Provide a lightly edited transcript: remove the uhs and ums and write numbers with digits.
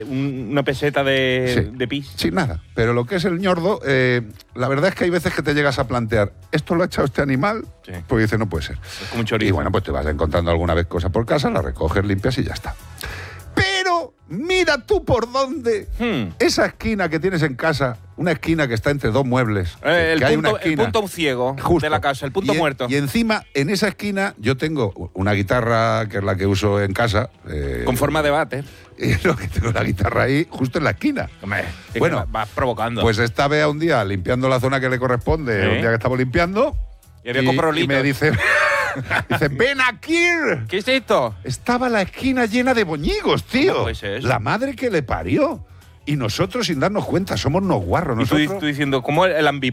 Una peseta de pis. Sí, nada. Pero lo que es el ñordo, la verdad es que hay veces que te llegas a plantear, ¿esto lo ha echado este animal? Sí. Porque dices, no puede ser. Es como un chorizo. Y bueno, pues te vas encontrando alguna vez cosas por casa, la recoges, limpias y ya está. Pero mira tú por dónde esa esquina que tienes en casa, una esquina que está entre dos muebles. El punto ciego justo, de la casa, el punto muerto. Y encima, en esa esquina, yo tengo una guitarra que es la que uso en casa. Con forma de bate. Y lo que tengo la guitarra ahí, justo en la esquina. Hombre, bueno, vas provocando. Pues esta vez un día limpiando la zona que le corresponde, un día que estamos limpiando. Y me dice, ven aquí. ¿Qué es esto? Estaba la esquina llena de boñigos, tío. ¿Cómo puede ser eso? La madre que le parió. Y nosotros sin darnos cuenta, somos unos guarros. Y tú diciendo, ¿cómo el